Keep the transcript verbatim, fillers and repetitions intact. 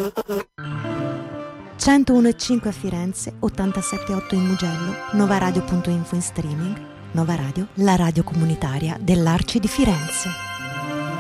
centouno e cinque a Firenze, ottantasette e otto in Mugello, novaradio punto info in streaming. Nova Radio, la radio comunitaria dell'Arci di Firenze.